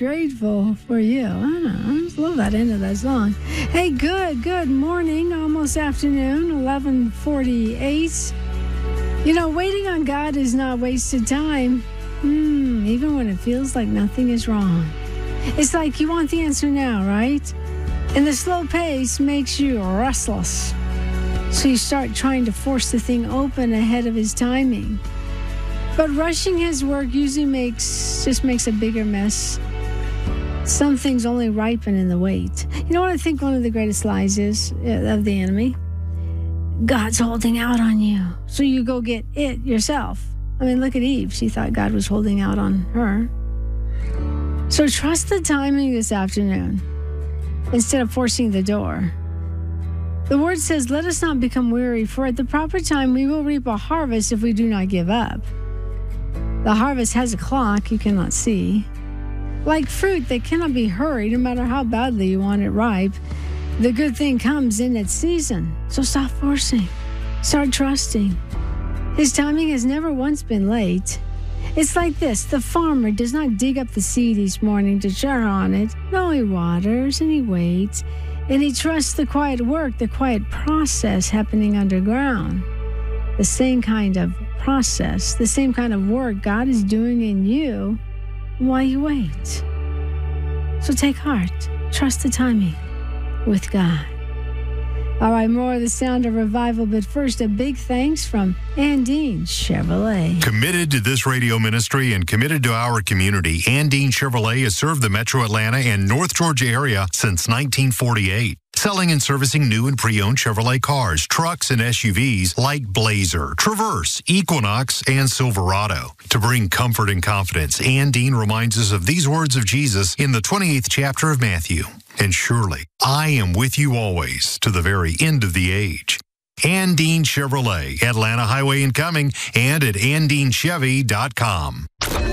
grateful for you. I don't know. I just love that end of that song. Hey, good morning, almost afternoon, 11:48. You know, waiting on God is not wasted time, even when it feels like nothing is wrong. It's like you want the answer now, right? And the slow pace makes you restless. So you start trying to force the thing open ahead of his timing. But rushing his work usually makes a bigger mess. Some things only ripen in the wait. You know what I think one of the greatest lies is of the enemy? God's holding out on you, so you go get it yourself. I mean, look at Eve. She thought God was holding out on her. So trust the timing this afternoon instead of forcing the door. The word says, let us not become weary, for at the proper time we will reap a harvest if we do not give up. The harvest has a clock you cannot see. Like fruit that cannot be hurried, no matter how badly you want it ripe, the good thing comes in its season. So stop forcing. Start trusting. His timing has never once been late. It's like this. The farmer does not dig up the seed each morning to jar on it. No, he waters and he waits. And he trusts the quiet work, the quiet process happening underground. The same kind of process, the same kind of work God is doing in you while you wait. So take heart. Trust the timing with God. All right, more of the sound of revival, but first, a big thanks from Andine Chevrolet. Committed to this radio ministry and committed to our community, Andine Chevrolet has served the Metro Atlanta and North Georgia area since 1948. Selling and servicing new and pre-owned Chevrolet cars, trucks, and SUVs like Blazer, Traverse, Equinox, and Silverado. To bring comfort and confidence, Andine reminds us of these words of Jesus in the 28th chapter of Matthew. And surely, I am with you always to the very end of the age. Andine Chevrolet, Atlanta Highway and Cumming, and at AndineChevy.com.